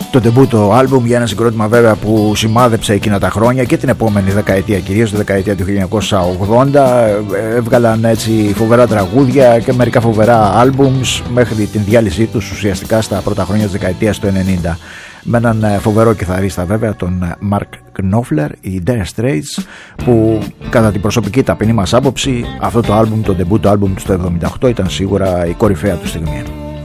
Το ντεμπούτο άλμπουμ για ένα συγκρότημα βέβαια που σημάδεψε εκείνα τα χρόνια και την επόμενη δεκαετία, κυρίως τη δεκαετία του 1980. Έβγαλαν έτσι φοβερά τραγούδια και μερικά φοβερά άλμπουμς μέχρι την διάλυσή τους ουσιαστικά στα πρώτα χρόνια της δεκαετίας του 90. Με έναν φοβερό κιθαρίστα βέβαια, τον Mark Knopfler, οι Dire Straits, που κατά την προσωπική ταπεινή μας άποψη αυτό το άλμπουμ, το ντεμπούτο άλμπουμ του 1978, ήταν σίγουρα η κορυφαία του στιγμή.